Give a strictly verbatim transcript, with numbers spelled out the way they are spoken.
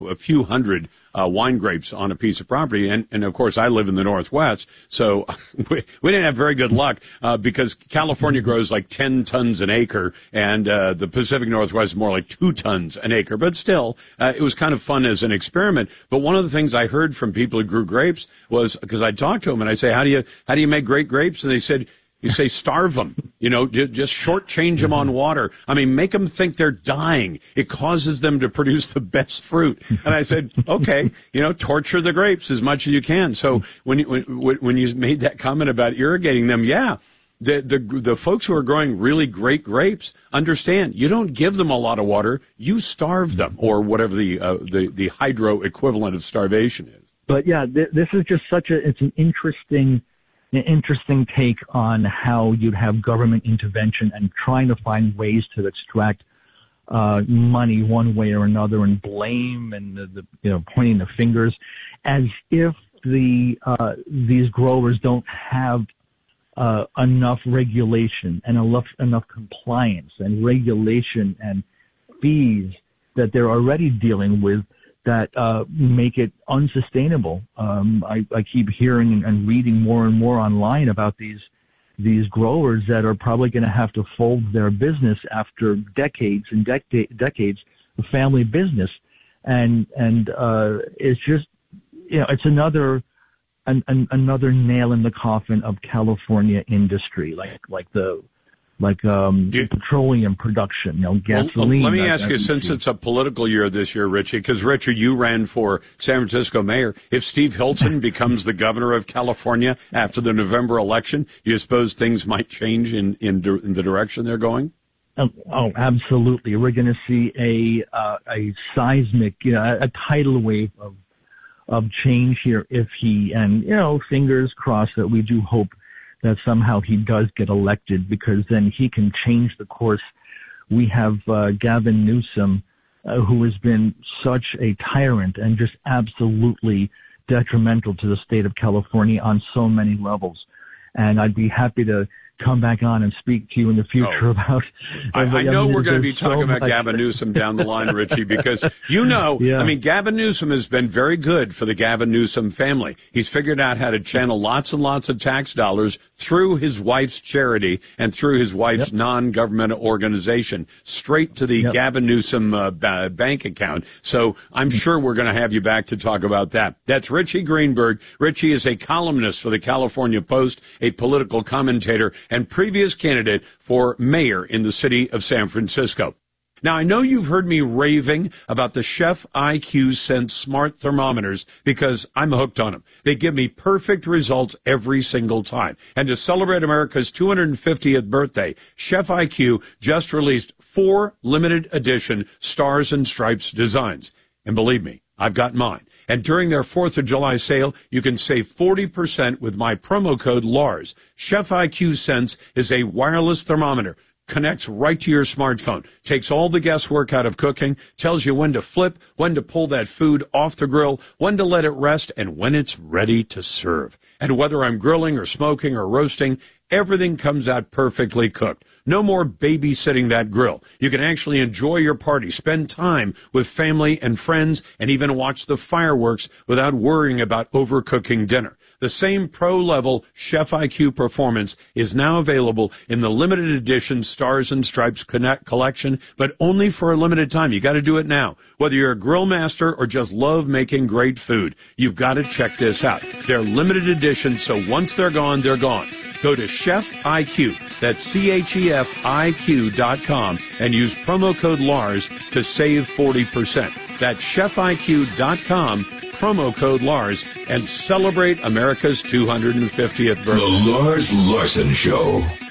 a few hundred uh, wine grapes on a piece of property. And, and of course, I live in the Northwest, so we, we didn't have very good luck uh, because California grows like ten tons an acre, and uh, the Pacific Northwest is more like two tons an acre. But still, uh, it was kind of fun as an experiment. But one of the things I heard from people who grew grapes was, because I talked to them and I say, how do you how do you make great grapes? And they said, you say starve them, you know, just shortchange them on water. I mean, make them think they're dying. It causes them to produce the best fruit. And I said, okay, you know, torture the grapes as much as you can. So when you, when, when you made that comment about irrigating them, yeah, the, the, the folks who are growing really great grapes understand you don't give them a lot of water. You starve them, or whatever the, uh, the, the hydro equivalent of starvation is. But yeah, th- this is just such a, it's an interesting, an interesting take on how you'd have government intervention and trying to find ways to extract uh, money one way or another, and blame and the, the you know pointing the fingers, as if the uh, these growers don't have uh, enough regulation and enough enough compliance and regulation and fees that they're already dealing with that uh, make it unsustainable. Um, I, I keep hearing and reading more and more online about these these growers that are probably going to have to fold their business after decades and dec- decades of family business, and and uh, it's just you know it's another an, an, another nail in the coffin of California industry, like like the. like um, you, petroleum production, you know, gasoline. Well, let me that, ask you, since it's a political year this year, Richie, because, Richard, you ran for San Francisco mayor. If Steve Hilton becomes the governor of California after the November election, do you suppose things might change in, in, in the direction they're going? Oh, oh absolutely. We're going to see a uh, a seismic, you know, a tidal wave of of change here if he, and, you know, fingers crossed that we do hope that somehow he does get elected, because then he can change the course. We have uh, Gavin Newsom, uh, who has been such a tyrant and just absolutely detrimental to the state of California on so many levels. And I'd be happy to come back on and speak to you in the future oh. about. I, I know we're going to be talking so about Gavin Newsom down the line, Richie, because you know, yeah. I mean, Gavin Newsom has been very good for the Gavin Newsom family. He's figured out how to channel lots and lots of tax dollars through his wife's charity and through his wife's yep. non-governmental organization straight to the yep. Gavin Newsom uh, b- bank account. So I'm sure we're going to have you back to talk about that. That's Richie Greenberg. Richie is a columnist for the California Post, a political commentator, and previous candidate for mayor in the city of San Francisco. Now, I know you've heard me raving about the Chef I Q Sense smart thermometers because I'm hooked on them. They give me perfect results every single time. And to celebrate America's two hundred fiftieth birthday, Chef I Q just released four limited edition Stars and Stripes designs. And believe me, I've got mine. And during their fourth of July sale, you can save forty percent with my promo code Lars. Chef I Q Sense is a wireless thermometer. Connects right to your smartphone, takes all the guesswork out of cooking, tells you when to flip, when to pull that food off the grill, when to let it rest, and when it's ready to serve. And whether I'm grilling or smoking or roasting, everything comes out perfectly cooked. No more babysitting that grill. You can actually enjoy your party, spend time with family and friends, and even watch the fireworks without worrying about overcooking dinner. The same pro-level Chef I Q performance is now available in the limited edition Stars and Stripes Connect collection, but only for a limited time. You got to do it now. Whether you're a grill master or just love making great food, you've got to check this out. They're limited edition, so once they're gone, they're gone. Go to Chef I Q, that's C H E F I Q dot com, and use promo code Lars to save forty percent. That's Chef I Q dot com, promo code Lars, and celebrate America's two hundred fiftieth birthday. The Lars Larson Show.